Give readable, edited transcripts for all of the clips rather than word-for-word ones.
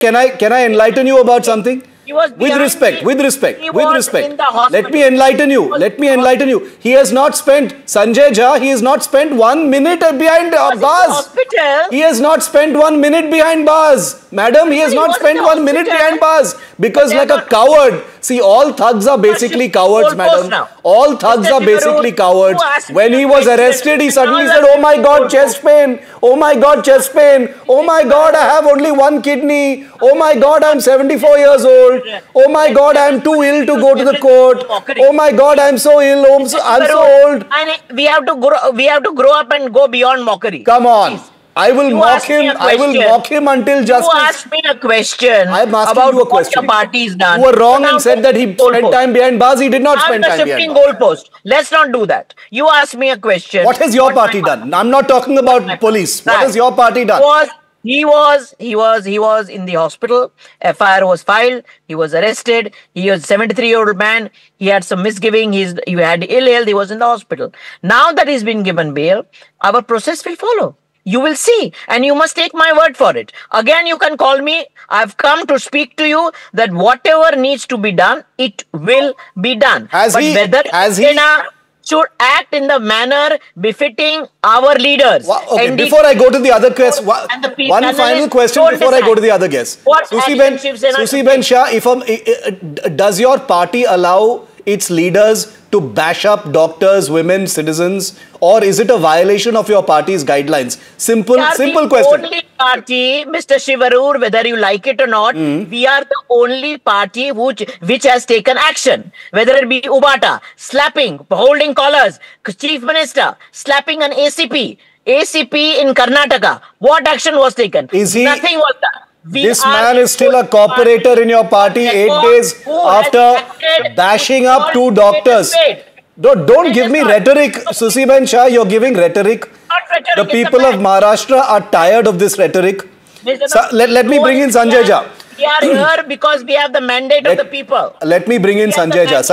Can I enlighten you about something? With respect. Let me enlighten you. He has not spent, Sanjay Jha, he has not spent 1 minute behind bars. He has not spent 1 minute behind bars. Madam, he has not spent 1 minute behind bars. Because like a coward, see, all thugs are basically cowards, madam. All thugs are basically cowards. When he was arrested, he suddenly said, oh my God, chest pain. Oh my God, chest pain. Oh my God, I have only one kidney. Oh my God, I'm 74 years old. Oh my God, I'm too ill to go to the court. Oh my God, I'm so ill. I'm so old. We have to grow up and go beyond mockery. Come on. Please. I will mock him until justice. You asked me a question about what your party's done. You were wrong and said that he spent time behind bars. He did not spend time behind bars. Goalpost. Let's not do that. You asked me a question. What has your party done? I'm not talking about police. What has your party done? He was in the hospital. FIR was filed. He was arrested. He was a 73-year-old man. He had some misgiving. He had ill health. He was in the hospital. Now that he's been given bail, our process will follow. You will see, and you must take my word for it. Again, you can call me. I've come to speak to you that whatever needs to be done, it will be done. Whether should act in the manner befitting our leaders. Okay, before I go to the other question, one final question before I go to the other guest. Susi-Ben Shah, does your party allow its leaders to bash up doctors, women, citizens, or is it a violation of your party's guidelines? Simple question. Only party, Mr. Shivarur, whether you like it or not, we are the only party which has taken action. Whether it be Ubata, slapping, holding collars, Chief Minister, slapping an ACP in Karnataka. What action was taken? Nothing was done. This man is still a cooperator in your party 8 days after bashing up 2 doctors. Don't give me rhetoric, Susi-Ben Shah. You're giving rhetoric. The people of Maharashtra are tired of this rhetoric. Let me bring in Sanjay Jha. We are here because we have the mandate of the people. Let me bring in Sanjay Jha.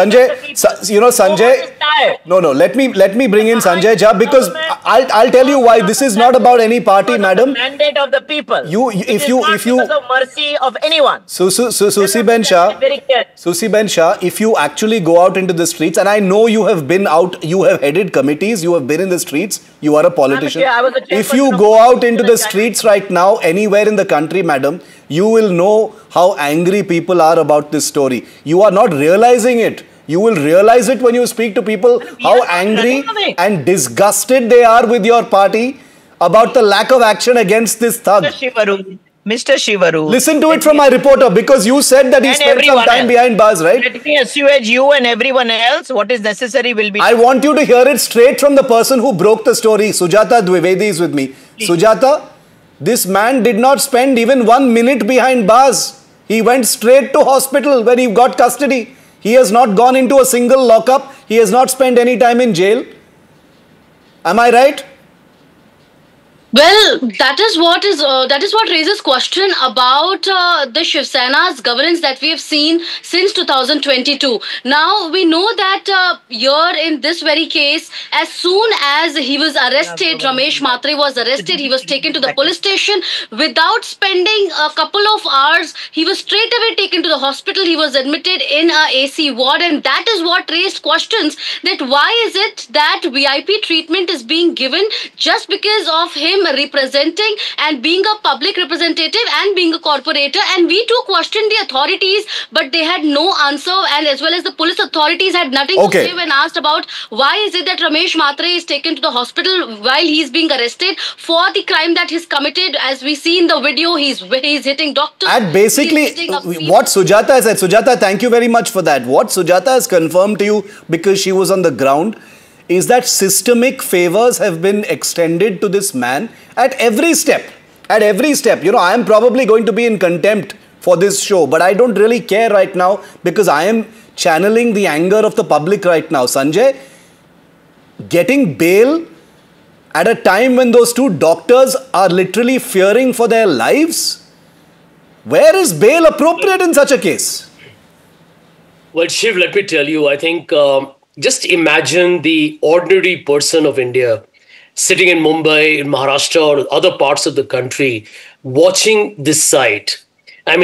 Sanjay. No. Let me bring in Sanjay Jha because I'll tell you why this is not about any party, madam. The mandate of the people. If you because of mercy of anyone. Susi-Ben Shah, if you actually go out into the streets, and I know you have been out, you have headed committees, you have been in the streets, you are a politician. If you go out into the streets right now, anywhere in the country, madam, you will know how angry people are about this story. You are not realizing it. You will realize it when you speak to people how angry and disgusted they are with your party about the lack of action against this thug. Mr. Shivaru. Listen to it from my reporter because you said that he spent some time behind bars, right? Let me assuage you and everyone else what is necessary will be done. I want you to hear it straight from the person who broke the story. Sujata Dwivedi is with me. Please. Sujata, this man did not spend even 1 minute behind bars. He went straight to hospital when he got custody. He has not gone into a single lockup. He has not spent any time in jail. Am I right? Well, that is what raises question about the Shiv Sena's governance that we have seen since 2022. Now we know that here in this very case, as soon as he was arrested, Ramesh Mhatre was arrested. He was taken to the police station without spending a couple of hours. He was straight away taken to the hospital. He was admitted in a AC ward, and that is what raised questions that why is it that VIP treatment is being given just because of him representing and being a public representative and being a corporator. And we too questioned the authorities, but they had no answer, and as well as the police authorities had nothing to say when asked about why is it that Ramesh Mhatre is taken to the hospital while he's being arrested for the crime that he's committed. As we see in the video, he's hitting doctors. And basically what Sujata said, Sujata, thank you very much for that. What Sujata has confirmed to you, because she was on the ground, is that systemic favors have been extended to this man at every step. At every step. You know, I am probably going to be in contempt for this show, but I don't really care right now because I am channeling the anger of the public right now. Sanjay, getting bail at a time when those 2 doctors are literally fearing for their lives? Where is bail appropriate in such a case? Well, Shiv, let me tell you, I think just imagine the ordinary person of India sitting in Mumbai, in Maharashtra or other parts of the country, watching this sight